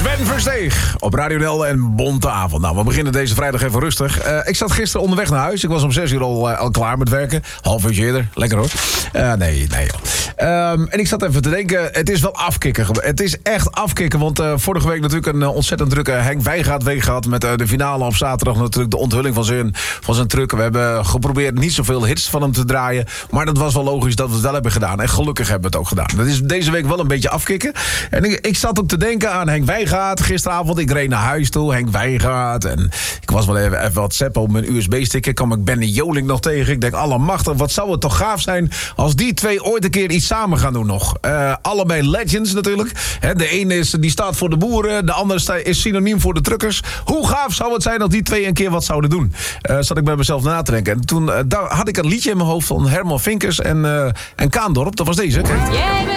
Sven Versteeg op Radio Del en Bonte Avond. Nou, we beginnen deze vrijdag even rustig. Ik zat gisteren onderweg naar huis. Ik was om 6 uur al klaar met werken. Half uurtje eerder. Lekker hoor. Nee joh. En ik zat even te denken, het is wel afkicken. Het is echt afkicken, want vorige week natuurlijk een ontzettend drukke Henk Wijngaard week gehad. Met de finale op zaterdag natuurlijk de onthulling van zijn truck. We hebben geprobeerd niet zoveel hits van hem te draaien. Maar dat was wel logisch dat we het wel hebben gedaan. En gelukkig hebben we het ook gedaan. Dat is deze week wel een beetje afkicken. En ik zat ook te denken aan Henk Wijngaard. Gisteravond, ik reed naar huis toe, Henk Wijngaard. En ik was wel even wat zappen op mijn USB-stick. Ik kwam ik Benny Joling nog tegen. Ik denk, allemachtig, wat zou het toch gaaf zijn als die twee ooit een keer iets samen gaan doen nog. Allebei legends natuurlijk. De ene die staat voor de boeren. De andere is synoniem voor de truckers. Hoe gaaf zou het zijn als die twee een keer wat zouden doen? Zat ik bij mezelf na te denken. En toen had ik een liedje in mijn hoofd van Herman Vinkers en Kaandorp. Dat was deze. Kijk.